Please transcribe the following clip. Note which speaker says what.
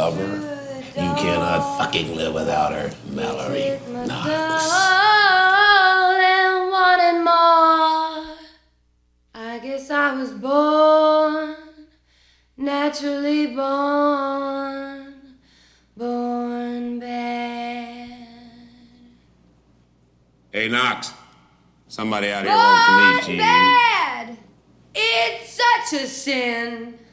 Speaker 1: lover. You cannot fucking live without her, Mallory Knox.
Speaker 2: And wanted more. I guess I was born, naturally born bad.
Speaker 1: Hey, Knox. Somebody out here wants to meet you.
Speaker 2: Born bad! It's such a sin.